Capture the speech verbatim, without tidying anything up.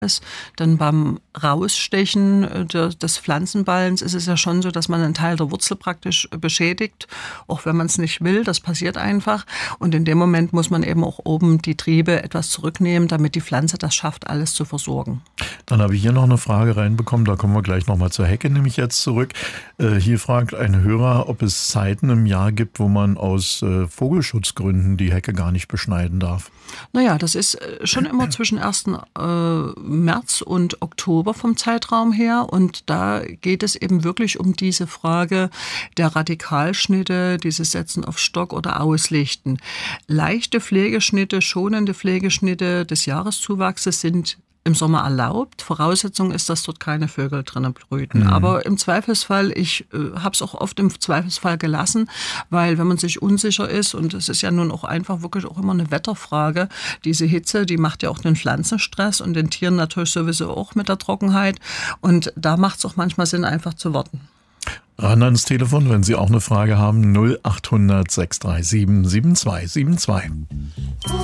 ist. Denn beim Rausstechen des Pflanzenballens ist es ja schon so, dass man einen Teil der Wurzel praktisch beschädigt, auch wenn man es nicht will. Das passiert einfach. Und in dem Moment muss man eben auch oben die Triebe etwas zurücknehmen, damit die Pflanze das schafft, alles zu versorgen. Dann habe ich hier noch eine Frage reinbekommen, da kommen wir gleich nochmal zur Hecke, nämlich jetzt zurück. Äh, hier fragt ein Hörer, ob es Zeiten im Jahr gibt, wo man aus äh, Vogelschutzgründen die Hecke gar nicht beschneiden darf. Naja, das ist schon immer zwischen ersten März und Oktober vom Zeitraum her. Und da geht es eben wirklich um diese Frage der Radikalschnitte, dieses Setzen auf Stock oder Auslichten. Leichte Pflegeschnitte, schonende Pflegeschnitte des Jahreszuwachses sind im Sommer erlaubt. Voraussetzung ist, dass dort keine Vögel drinnen brüten. Mhm. Aber im Zweifelsfall, ich äh, habe es auch oft im Zweifelsfall gelassen, weil wenn man sich unsicher ist, und es ist ja nun auch einfach wirklich auch immer eine Wetterfrage, diese Hitze, die macht ja auch den Pflanzenstress und den Tieren natürlich sowieso auch mit der Trockenheit. Und da macht es auch manchmal Sinn, einfach zu warten. Ran ans Telefon, wenn Sie auch eine Frage haben, null acht hundert sechs drei sieben sieben zwei sieben zwei.